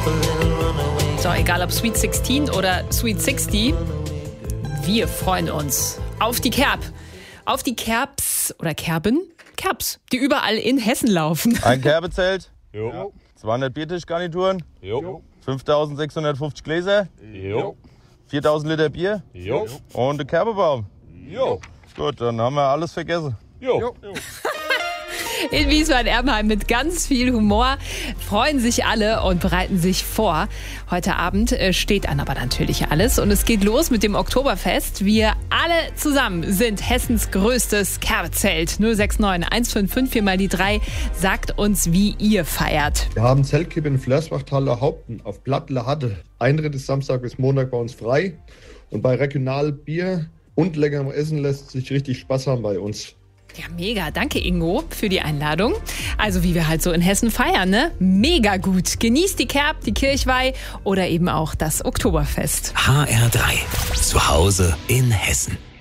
So, egal ob Sweet 16 oder Sweet 60, wir freuen uns auf die Kerb. Auf die Kerbs oder Kerben? Kerbs, die überall in Hessen laufen. Ein Kerbezelt, Jo. 200 Biertischgarnituren, Jo. 5.650 Gläser, Jo. 4.000 Liter Bier Jo. und ein Kerbebaum. Jo. Gut, dann haben wir alles vergessen. Jo. In Wiesbaden-Erbenheim mit ganz viel Humor freuen sich alle und bereiten sich vor. Heute Abend steht an aber natürlich alles und es geht los mit dem Oktoberfest. Wir alle zusammen sind Hessens größtes Kerbezelt. 069 155 4 mal die 3 sagt uns, wie ihr feiert. Wir haben Zeltkippe in Flörsbachtaler Haupten auf Platt La Hatte. Eintritt ist Samstag bis Montag bei uns frei. Und bei Regionalbier und leckerem Essen lässt sich richtig Spaß haben bei uns. Ja, mega. Danke, Ingo, für die Einladung. Also, wie wir halt so in Hessen feiern, ne? Mega gut. Genießt die Kerb, die Kirchweih oder eben auch das Oktoberfest. HR3. Zu Hause in Hessen.